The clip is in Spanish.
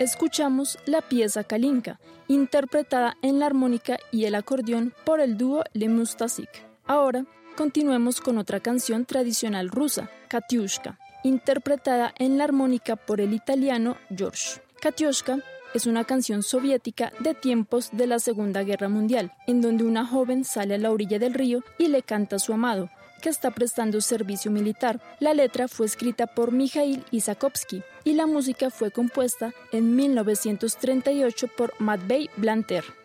escuchamos la pieza Kalinka, interpretada en la armónica y el acordeón por el dúo Le Mustasik. Ahora, continuemos con otra canción tradicional rusa, Katiushka, interpretada en la armónica por el italiano George. Katiushka es una canción soviética de tiempos de la Segunda Guerra Mundial, en donde una joven sale a la orilla del río y le canta a su amado, que está prestando servicio militar. La letra fue escrita por Mikhail Isakovsky y la música fue compuesta en 1938 por Matvey Blanter.